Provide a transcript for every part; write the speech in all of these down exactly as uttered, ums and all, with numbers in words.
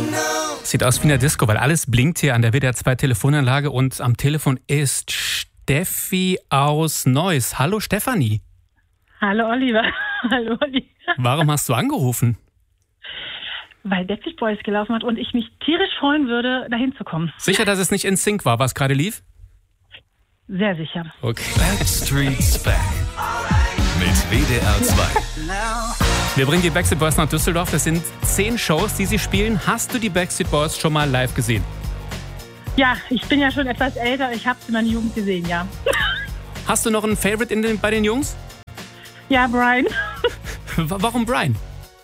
Sieht aus wie in der Disco, weil alles blinkt hier an der W D R zwei Telefonanlage und am Telefon ist Steffi aus Neuss. Hallo Stefanie. Hallo Oliver. Hallo Olli. Warum hast du angerufen? Weil Backstreet Boys gelaufen hat und ich mich tierisch freuen würde, dahin zu kommen. Sicher, dass es nicht in Sync war, was gerade lief? Sehr sicher. Okay. Backstreet's Back. Mit W D R zwei. Wir bringen die Backstreet Boys nach Düsseldorf. Das sind zehn Shows, die sie spielen. Hast du die Backstreet Boys schon mal live gesehen? Ja, ich bin ja schon etwas älter. Ich habe es in meiner Jugend gesehen, ja. Hast du noch einen Favorite in den, bei den Jungs? Ja, Brian. Warum Brian?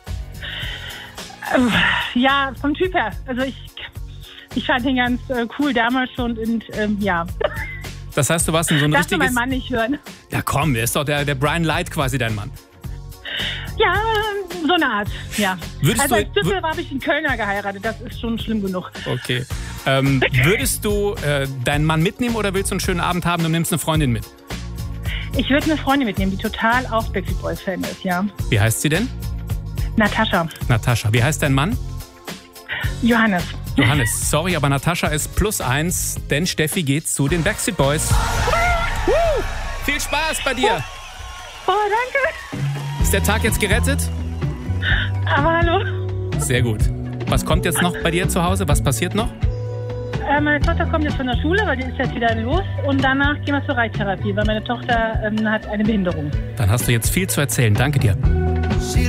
Ja, vom Typ her. Also ich, ich fand ihn ganz äh, cool damals schon und ähm, ja. Das heißt, du warst in so ein Darfst richtiges... du meinen Mann nicht hören? Ja komm, der ist doch der, der Brian Light quasi dein Mann. Ja, so eine Art, ja. Würdest also du- als Düssel habe ich einen Kölner geheiratet. Das ist schon schlimm genug. Okay. Ähm, würdest du äh, deinen Mann mitnehmen oder willst du einen schönen Abend haben und nimmst eine Freundin mit? Ich würde eine Freundin mitnehmen, die total auch Backstreet Boys Fan ist, ja. Wie heißt sie denn? Natascha. Natascha. Wie heißt dein Mann? Johannes. Johannes. Sorry, aber Natascha ist plus eins, denn Steffi geht zu den Backstreet Boys. Woo! Viel Spaß bei dir. Oh, danke. Ist der Tag jetzt gerettet? Aber hallo. Sehr gut. Was kommt jetzt noch bei dir zu Hause? Was passiert noch? Äh, meine Tochter kommt jetzt von der Schule, weil die ist jetzt wieder los. Und danach gehen wir zur Reittherapie, weil meine Tochter ähm, hat eine Behinderung. Dann hast du jetzt viel zu erzählen. Danke dir.